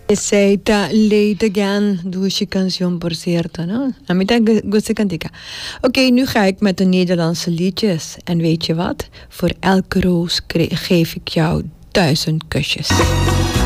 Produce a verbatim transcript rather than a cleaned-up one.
Seita Late Again, dulce canción por cierto, ¿no? A mí me gusta cantica. Oké, okay, nu ga ik met de Nederlandse liedjes. En weet je wat? Voor elke roos geef ik jou duizend kusjes.